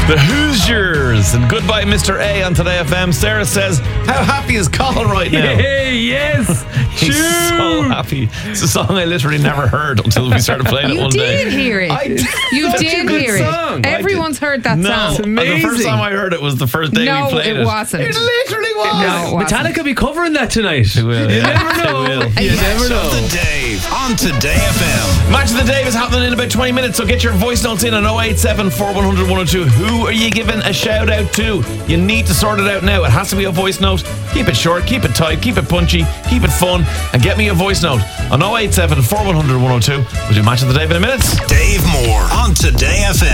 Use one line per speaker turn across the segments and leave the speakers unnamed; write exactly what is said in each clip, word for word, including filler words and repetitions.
The Hoosiers and Goodbye Mister A on Today F M. Sarah says, how happy is Colin right now?
Hey, yes.
He's so happy. It's a song I literally never heard until we started playing it
You
one day.
did hear it.
I did.
You
Such a
did
good
hear
song.
it. Everyone's heard that
No,
song.
It's amazing.
the first time I heard it was the first day
No,
we played it.
it wasn't.
It literally was.
No, it wasn't.
Metallica be covering that tonight.
They will,
You
yeah.
never know.
They will.
You never
Match
know.
of the Dave on Today F M.
Match of the Day is happening in about twenty minutes, so get your voice notes in on oh eight seven, four one hundred, one oh two. Who are you giving a shout out to? You need to sort it out now. It has to be a voice note. Keep it short, keep it tight, keep it punchy, keep it fun, and get me a voice note on oh eight seven, four one hundred, one oh two. We'll do Match of the Day in a minute.
Dave Moore on Today F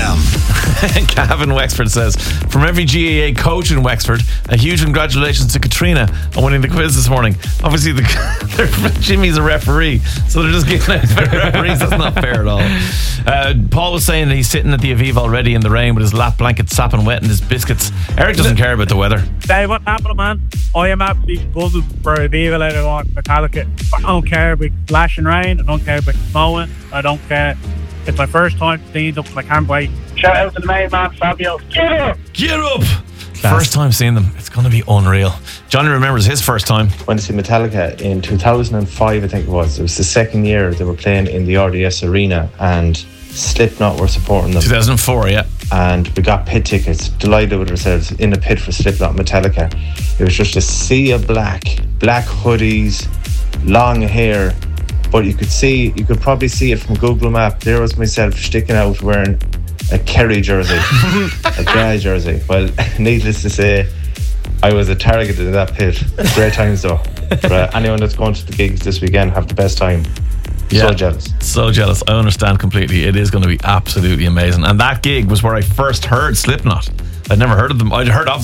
M.
Gavin Wexford says, from every G A A coach in Wexford, a huge congratulations to Katrina on winning the quiz this morning. Obviously, the, Jimmy's a referee, so they're just giving out fair referees. That's not fair at all. Uh, Paul was saying that he's sitting at the Aviva already in the rain with his lap blanket sapping wet and his biscuits. Eric doesn't care about the weather.
Dave, what's happening, man? I am absolutely buzzing for Aviva later on, Metallica. I don't care about flashing rain. I don't care about snowing. I don't care. It's my first time seeing them. I can't wait. Shout out to the main man, Fabio. Get up!
Get up! First time seeing them. It's going to be unreal. Johnny remembers his first time.
Went to see Metallica in two thousand five, I think it was. It was the second year they were playing in the R D S Arena, and Slipknot were supporting them.
two thousand four, yeah.
And we got pit tickets, delighted with ourselves, in the pit for Slipknot Metallica. It was just a sea of black, black hoodies, long hair, but you could see, you could probably see it from Google Map. There was myself sticking out wearing a Kerry jersey, a Guy jersey. Well, needless to say, I was a target in that pit. Great times though. For uh, anyone that's going to the gigs this weekend, have the best time.
Yeah.
So jealous.
So jealous. I understand completely. It is going to be absolutely amazing. And that gig was where I first heard Slipknot. I'd never heard of them. I'd heard of